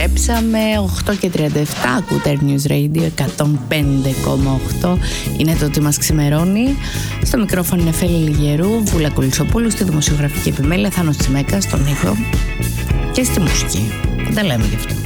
επιστρέψαμε. 8:37, ακούτε News Radio 105,8. Είναι το τι μας ξημερώνει. Στο μικρόφωνο είναι Φέλη Λιγερού, Βούλα Κολυσοπούλου, στη δημοσιογραφική επιμέλεια Θάνος Τσιμέκας, στον ήχο και στη μουσική. Δεν λέμε γι' αυτό.